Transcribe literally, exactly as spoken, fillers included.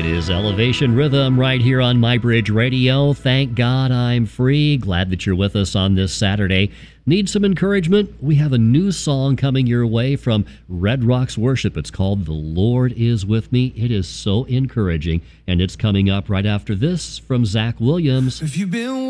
It is Elevation Rhythm right here on MyBridge Radio. Thank God I'm free. Glad that you're with us on this Saturday. Need some encouragement? We have a new song coming your way from Red Rocks Worship. It's called The Lord Is With Me. It is so encouraging, and it's coming up right after this from Zach Williams. If you've been